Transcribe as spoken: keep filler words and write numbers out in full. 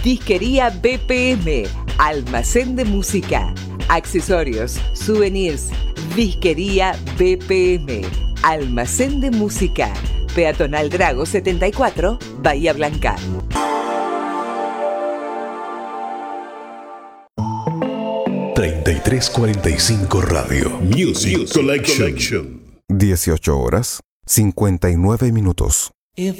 Disquería B P M, almacén de música, accesorios, souvenirs. Disquería B P M, almacén de música. Peatonal Drago setenta y cuatro, Bahía Blanca. treinta y tres cuarenta y cinco Radio Music, Music Collection. dieciocho horas, cincuenta y nueve minutos.